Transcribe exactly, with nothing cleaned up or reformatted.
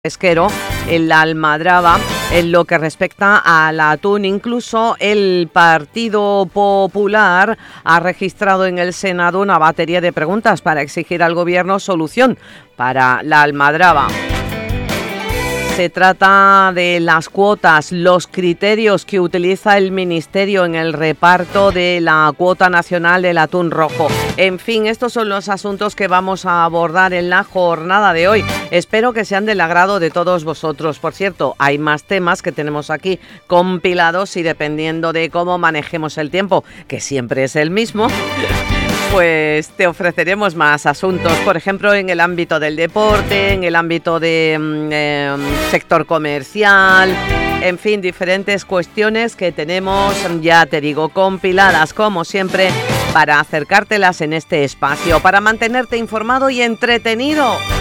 pesquero en la Almadraba en lo que respecta al atún. Incluso el Partido Popular ha registrado en el Senado una batería de preguntas para exigir al Gobierno solución para la Almadraba. Se trata de las cuotas, los criterios que utiliza el Ministerio en el reparto de la cuota nacional del atún rojo. En fin, estos son los asuntos que vamos a abordar en la jornada de hoy. Espero que sean del agrado de todos vosotros. Por cierto, hay más temas que tenemos aquí compilados y dependiendo de cómo manejemos el tiempo, que siempre es el mismo, pues te ofreceremos más asuntos, por ejemplo, en el ámbito del deporte, en el ámbito del eh, sector comercial, en fin, diferentes cuestiones que tenemos, ya te digo, compiladas, como siempre, para acercártelas en este espacio, para mantenerte informado y entretenido.